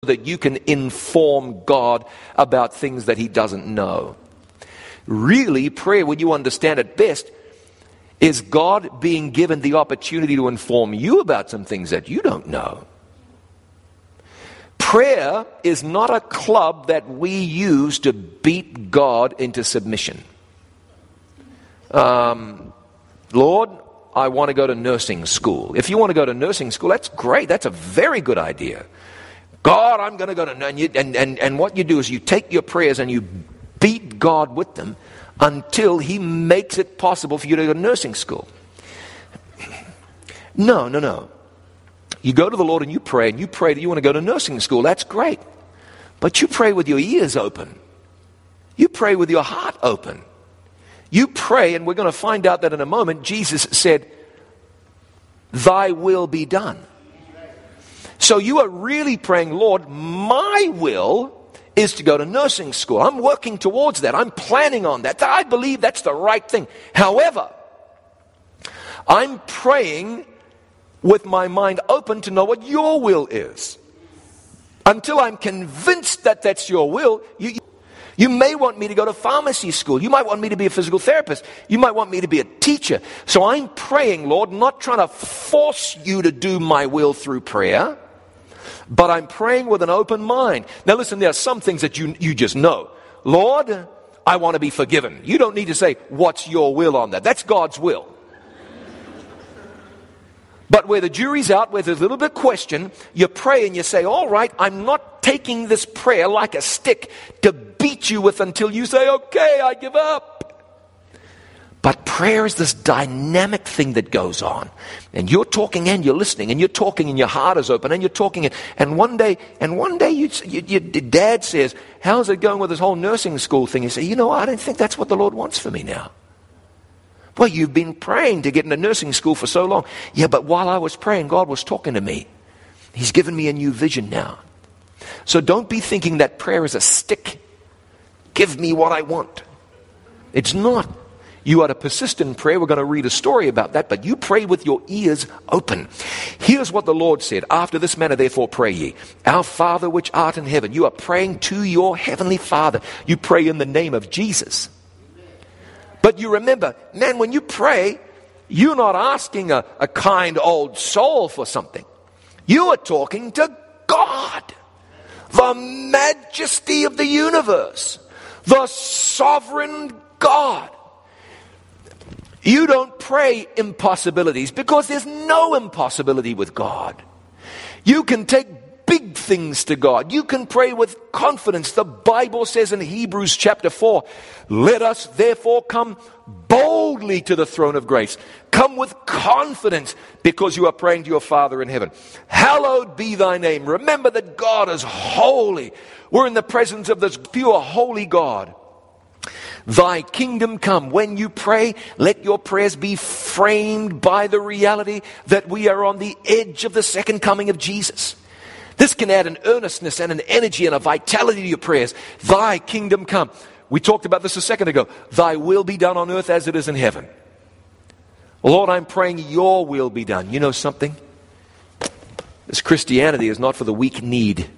that you can inform God about things that he doesn't know. Really, prayer, when you understand it best, is God being given the opportunity to inform you about some things that you don't know. Prayer is not a club that we use to beat God into submission. Lord, I want to go to nursing school. If you want to go to nursing school, that's great. That's a very good idea. God, I'm going to go to... And what you do is you take your prayers and you beat God with them until he makes it possible for you to go to nursing school. No. You go to the Lord and you pray that you want to go to nursing school. That's great. But you pray with your ears open. You pray with your heart open. You pray, and we're going to find out that in a moment, Jesus said, thy will be done. So you are really praying, Lord, my will is to go to nursing school. I'm working towards that. I'm planning on that. I believe that's the right thing. However, I'm praying with my mind open to know what your will is. Until I'm convinced that that's your will, you may want me to go to pharmacy school. You might want me to be a physical therapist. You might want me to be a teacher. So I'm praying, Lord, not trying to force you to do my will through prayer, but I'm praying with an open mind. Now listen, there are some things that you just know. Lord, I want to be forgiven. You don't need to say, what's your will on that? That's God's will. But where the jury's out, where there's a little bit of question, you pray and you say, all right, I'm not taking this prayer like a stick to beat you with until you say, okay, I give up. But prayer is this dynamic thing that goes on. And you're talking and you're listening, and you're talking and your heart is open, and you're talking. And one day your dad says, how's it going with this whole nursing school thing? You say, I don't think that's what the Lord wants for me now. Well, you've been praying to get into nursing school for so long. Yeah, but while I was praying, God was talking to me. He's given me a new vision now. So don't be thinking that prayer is a stick. Give me what I want. It's not. You are to persist in prayer. We're going to read a story about that, but you pray with your ears open. Here's what the Lord said. After this manner, therefore, pray ye. Our Father which art in heaven. You are praying to your heavenly Father. You pray in the name of Jesus. But you remember, man, when you pray, you're not asking a kind old soul for something. You are talking to God, the majesty of the universe, the sovereign God. You don't pray impossibilities because there's no impossibility with God. You can take big things to God. You can pray with confidence. The Bible says in Hebrews chapter 4, let us therefore come boldly to the throne of grace. Come with confidence because you are praying to your Father in heaven. Hallowed be thy name. Remember that God is holy. We're in the presence of this pure, holy God. Thy kingdom come. When you pray, let your prayers be framed by the reality that we are on the edge of the second coming of Jesus. This can add an earnestness and an energy and a vitality to your prayers. Thy kingdom come. We talked about this a second ago. Thy will be done on earth as it is in heaven. Lord, I'm praying your will be done. You know something? This Christianity is not for the weak-kneed.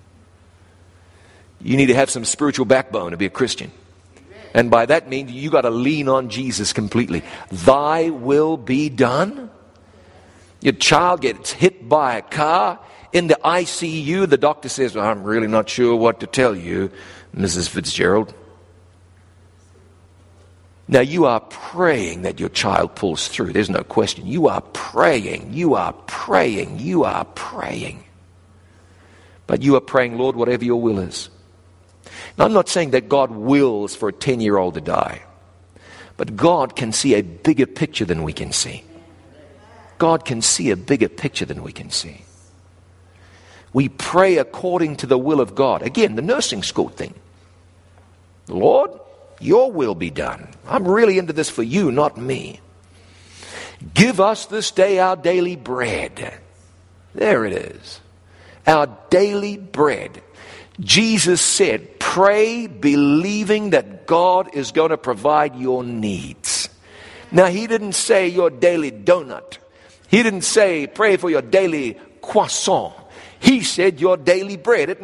You need to have some spiritual backbone to be a Christian. And by that means, you got to lean on Jesus completely. Thy will be done. Your child gets hit by a car. In the ICU, the doctor says, well, I'm really not sure what to tell you, Mrs. Fitzgerald. Now, you are praying that your child pulls through. There's no question. You are praying. You are praying. You are praying. But you are praying, Lord, whatever your will is. Now, I'm not saying that God wills for a 10-year-old to die. But God can see a bigger picture than we can see. God can see a bigger picture than we can see. We pray according to the will of God. Again, the nursing school thing. Lord, your will be done. I'm really into this for you, not me. Give us this day our daily bread. There it is. Our daily bread. Jesus said, pray believing that God is going to provide your needs. Now, he didn't say your daily donut. He didn't say pray for your daily croissant. He said your daily bread. It